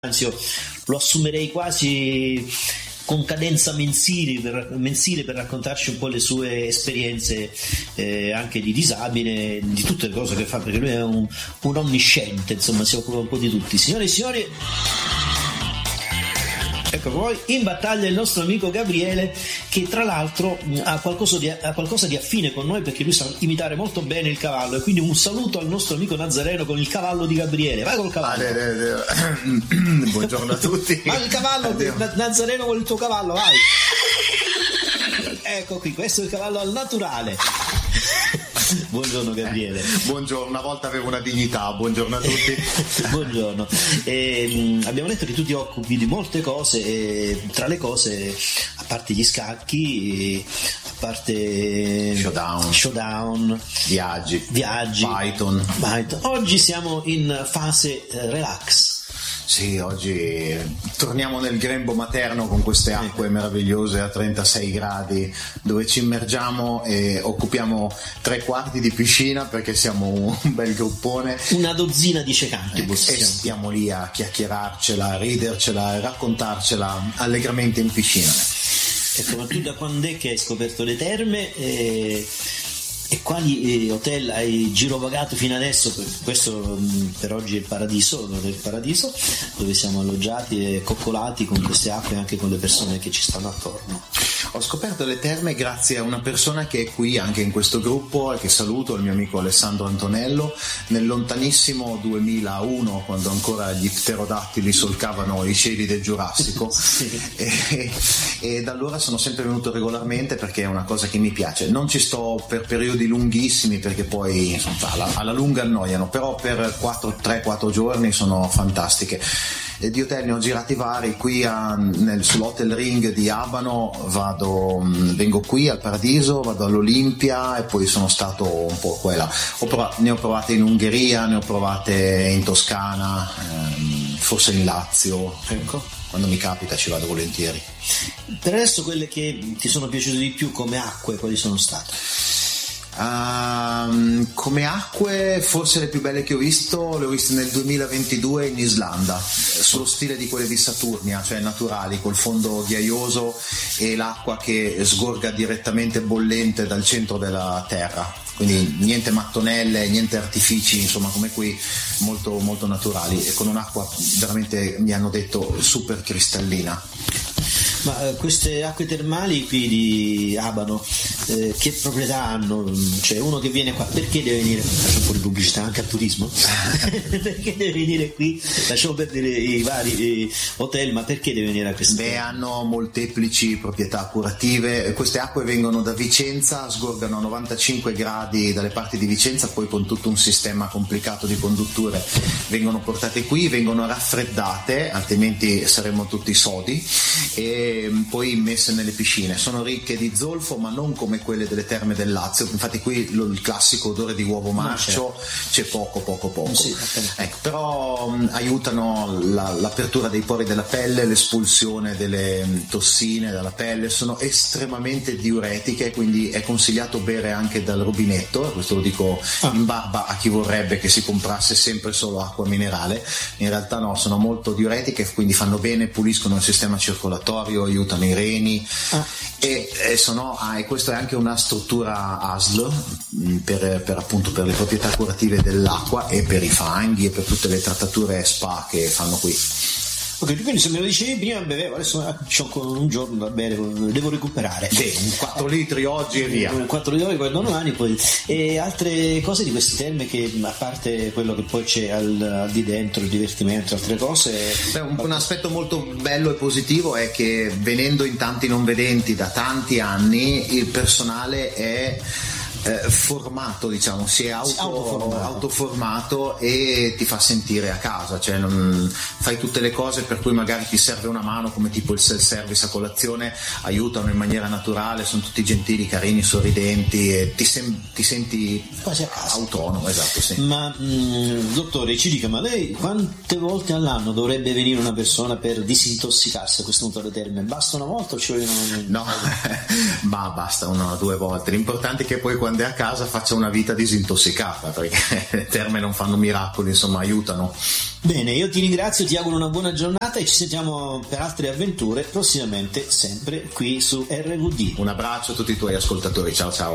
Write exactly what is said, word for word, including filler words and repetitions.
anzi io lo assumerei quasi con cadenza mensile per, mensile per raccontarci un po' le sue esperienze eh, anche di disabile, di tutte le cose che fa, perché lui è un, un onnisciente, insomma si occupa un po' di tutti. Signore e signori, ecco poi in battaglia il nostro amico Gabriele, che tra l'altro ha qualcosa di, ha qualcosa di affine con noi, perché lui sa imitare molto bene il cavallo, e quindi un saluto al nostro amico Nazareno con il cavallo di Gabriele. Vai col cavallo. Buongiorno a tutti. Vai il cavallo, Nazareno con il tuo cavallo, vai. Ecco qui, questo è il cavallo al naturale. Buongiorno Gabriele. Buongiorno, una volta avevo una dignità, buongiorno a tutti. Buongiorno. E, mh, abbiamo detto che tu ti occupi di molte cose, e tra le cose, a parte gli scacchi, a parte showdown, showdown viaggi, viaggi Python. Python. Oggi siamo in fase eh, relax. Sì, oggi torniamo nel grembo materno con queste acque meravigliose a trentasei gradi, dove ci immergiamo e occupiamo tre quarti di piscina perché siamo un bel gruppone, una dozzina di cecanti, e stiamo lì a chiacchierarcela, a ridercela, a raccontarcela allegramente in piscina. Ecco, ma tu da quando è che hai scoperto le terme e, e quali eh, hotel hai girovagato fino adesso? Questo mh, per oggi è il paradiso, è il paradiso dove siamo alloggiati e coccolati con queste acque e anche con le persone che ci stanno attorno. Ho scoperto le terme grazie a una persona che è qui anche in questo gruppo e che saluto, il mio amico Alessandro Antonello, nel lontanissimo duemilauno, quando ancora gli pterodattili solcavano i cieli del Giurassico. Sì. e, e da allora sono sempre venuto regolarmente perché è una cosa che mi piace. Non ci sto per periodi lunghissimi perché poi insomma, alla, alla lunga annoiano, però per tre quattro giorni sono fantastiche. E di hotel ne ho girati vari. Qui a, nel, sull'Hotel Ring di Abano vado, vengo qui al Paradiso, vado all'Olimpia e poi sono stato un po' qua e là. Ho provato, ne ho provate in Ungheria, ne ho provate in Toscana, ehm, forse in Lazio, ecco. Quando mi capita ci vado volentieri. Per adesso quelle che ti sono piaciute di più come acque, quali sono state? Uh, come acque forse le più belle che ho visto le ho viste nel duemilaventidue in Islanda, sullo stile di quelle di Saturnia, cioè naturali, col fondo ghiaioso e l'acqua che sgorga direttamente bollente dal centro della terra, quindi niente mattonelle, niente artifici, insomma come qui, molto, molto naturali, e con un'acqua veramente, mi hanno detto, super cristallina. Ma eh, queste acque termali qui di Abano, eh, che proprietà hanno? Cioè, uno che viene qua, perché deve venire? Faccio un po' di pubblicità anche al turismo. Perché deve venire qui? Lasciamo perdere i vari eh, hotel, ma perché deve venire a queste? Beh, hanno molteplici proprietà curative. Queste acque vengono da Vicenza, sgorgano a novantacinque gradi dalle parti di Vicenza, poi con tutto un sistema complicato di condutture vengono portate qui, vengono raffreddate, altrimenti saremmo tutti sodi, e poi messe nelle piscine. Sono ricche di zolfo, ma non come quelle delle terme del Lazio, infatti qui lo, il classico odore di uovo marcio c'è poco poco poco, sì, ecco, però um, aiutano la, l'apertura dei pori della pelle, l'espulsione delle um, tossine dalla pelle, sono estremamente diuretiche, quindi è consigliato bere anche dal rubinetto. Questo lo dico ah. in barba a chi vorrebbe che si comprasse sempre solo acqua minerale. In realtà no, sono molto diuretiche, quindi fanno bene, puliscono il sistema circolatorio, aiutano i reni, ah. e, e, sono, ah, e questa è anche una struttura A S L per, per appunto per le proprietà curative dell'acqua e per i fanghi e per tutte le trattature spa che fanno qui. Ok, quindi se me lo dicevi prima bevevo, adesso c'ho ancora un giorno da bere, devo recuperare. Sì, un quattro litri oggi e via. quattro litri poi domani, poi. E altre cose di queste terme, che a parte quello che poi c'è al, al di dentro, il divertimento, altre cose. Beh, un, un aspetto molto bello e positivo è che, venendo in tanti non vedenti da tanti anni, il personale è Eh, formato, diciamo, si è auto, autoformato. autoformato e ti fa sentire a casa, cioè non, fai tutte le cose per cui magari ti serve una mano, come tipo il self-service a colazione, aiutano in maniera naturale, sono tutti gentili, carini, sorridenti, e ti, sem- ti senti quasi a casa, autonomo. Esatto, sì. Ma mh, dottore, ci dica, ma lei quante volte all'anno dovrebbe venire una persona per disintossicarsi a questo punto delle terme? Basta una volta o ci vogliono? No, ma basta una o due volte. L'importante è che poi quando quando è a casa faccia una vita disintossicata, perché le terme non fanno miracoli, insomma aiutano. Bene, io ti ringrazio, ti auguro una buona giornata e ci sentiamo per altre avventure prossimamente, sempre qui su R V D. Un abbraccio a tutti i tuoi ascoltatori, ciao ciao.